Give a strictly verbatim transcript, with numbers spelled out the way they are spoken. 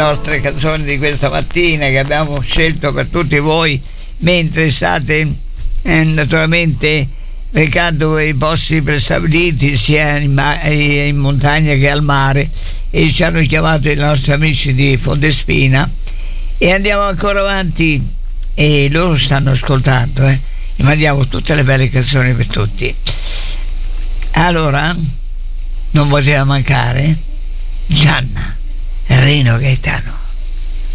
nostre canzoni di questa mattina che abbiamo scelto per tutti voi mentre state eh, naturalmente recando i posti prestabiliti sia in, ma- in montagna che al mare, e ci hanno chiamato i nostri amici di Fondespina, e andiamo ancora avanti e loro stanno ascoltando, eh. E mandiamo tutte le belle canzoni per tutti. Allora non poteva mancare Gianna Rino Gaetano.